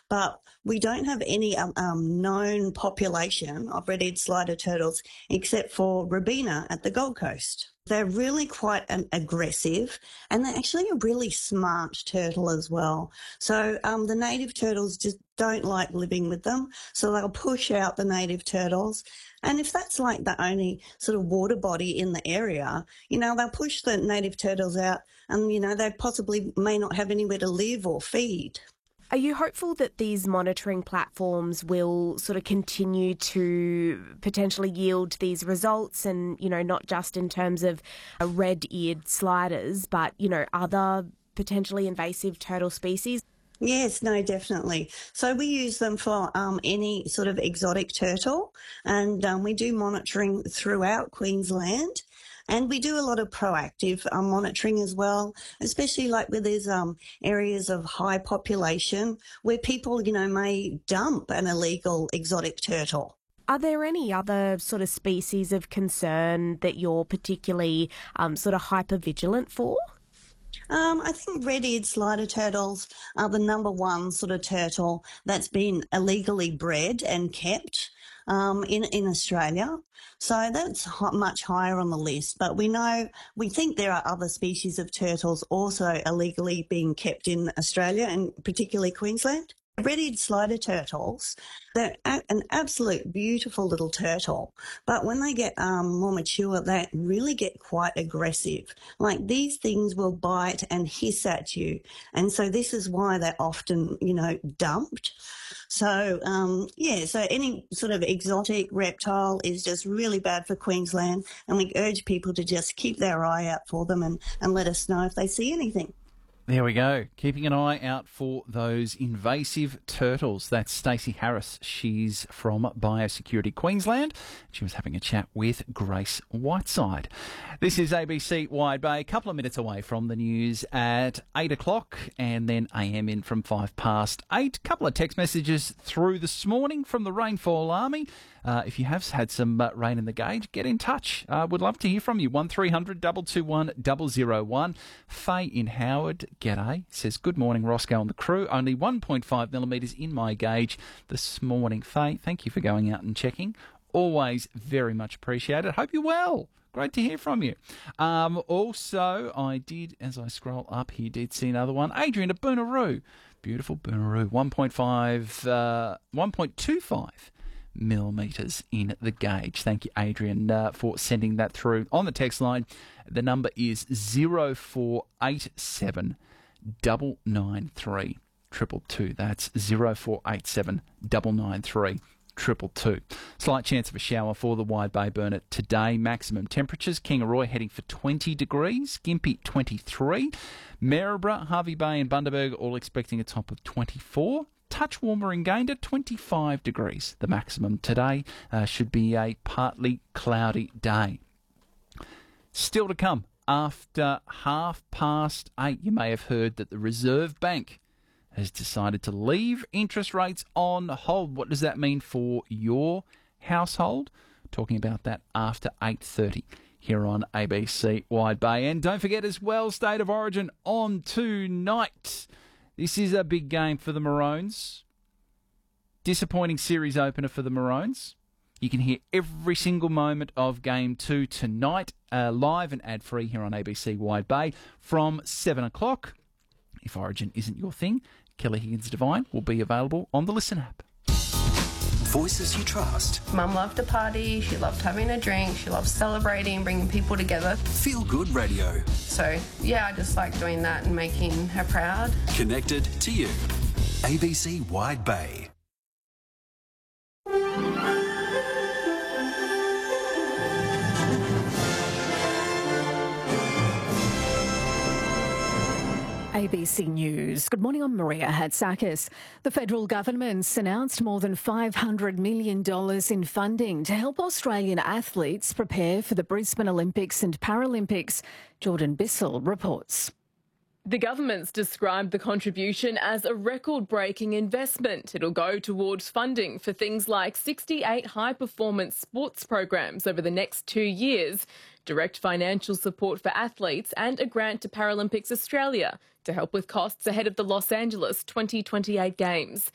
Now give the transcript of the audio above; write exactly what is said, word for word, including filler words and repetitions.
but we don't have any um, um, known population of red-eared slider turtles except for Robina at the Gold Coast. They're really quite um, aggressive, and they're actually a really smart turtle as well. So um, the native turtles just don't like living with them, so they'll push out the native turtles. And if that's like the only sort of water body in the area, you know, they'll push the native turtles out and, you know, they possibly may not have anywhere to live or feed. Are you hopeful that these monitoring platforms will sort of continue to potentially yield these results and, you know, not just in terms of red-eared sliders, but, you know, other potentially invasive turtle species? Yes, no, definitely. So we use them for um, any sort of exotic turtle, and um, we do monitoring throughout Queensland. And we do a lot of proactive um, monitoring as well, especially like where there's um, areas of high population where people, you know, may dump an illegal exotic turtle. Are there any other sort of species of concern that you're particularly um, sort of hyper-vigilant for? Um, I think red-eared slider turtles are the number one sort of turtle that's been illegally bred and kept um, in, in Australia. So that's much higher on the list. But we know, we think there are other species of turtles also illegally being kept in Australia and particularly Queensland. Red-eared slider turtles, they're an absolute beautiful little turtle, but when they get um, more mature, they really get quite aggressive. Like these things will bite and hiss at you, and so this is why they're often, you know, dumped. So, um, yeah, so any sort of exotic reptile is just really bad for Queensland, and we urge people to just keep their eye out for them and, and let us know if they see anything. There we go. Keeping an eye out for those invasive turtles. That's Stacey Harris. She's from Biosecurity Queensland. She was having a chat with Grace Whiteside. This is A B C Wide Bay, a couple of minutes away from the news at eight o'clock and then A M in from five past eight. Couple of text messages through this morning from the Rainfall Army. Uh, if you have had some uh, rain in the gauge, get in touch. Uh, would love to hear from you. one three hundred two two one zero zero one. Faye in Howard, g'day, says, good morning, Roscoe and the crew. Only one point five millimetres in my gauge this morning. Faye, thank you for going out and checking. Always very much appreciated. Hope you're well. Great to hear from you. Um, also, I did, as I scroll up here, did see another one. Adrian at Boonaroo. Beautiful Boonaroo. one point five, uh, one point two five millimetres in the gauge. Thank you, Adrian, uh, for sending that through. On the text line, the number is zero four eight seven nine nine three triple two. That's zero four eight seven nine nine three triple two. Slight chance of a shower for the Wide Bay Burnet today. Maximum temperatures: Kingaroy heading for twenty degrees, Gympie twenty-three, Maryborough, Harvey Bay and Bundaberg all expecting a top of twenty-four. Touch warmer in Gayndah, twenty-five degrees. The maximum today uh, should be a partly cloudy day. Still to come, after half past eight, you may have heard that the Reserve Bank has decided to leave interest rates on hold. What does that mean for your household? Talking about that after eight thirty here on A B C Wide Bay. And don't forget as well, State of Origin on tonight. This is a big game for the Maroons. Disappointing series opener for the Maroons. You can hear every single moment of Game two tonight, uh, live and ad-free here on A B C Wide Bay from seven o'clock. If Origin isn't your thing, Kelly Higgins Divine will be available on the Listen app. Voices you trust. Mum loved to party, she loved having a drink, she loved celebrating, bringing people together. Feel Good Radio. So, yeah, I just like doing that and making her proud. Connected to you. A B C Wide Bay. A B C News. Good morning, I'm Maria Hatzakis. The federal government's announced more than five hundred million dollars in funding to help Australian athletes prepare for the Brisbane Olympics and Paralympics. Jordan Bissell reports. The government's described the contribution as a record-breaking investment. It'll go towards funding for things like sixty-eight high-performance sports programs over the next two years, direct financial support for athletes and a grant to Paralympics Australia to help with costs ahead of the Los Angeles twenty twenty-eight Games.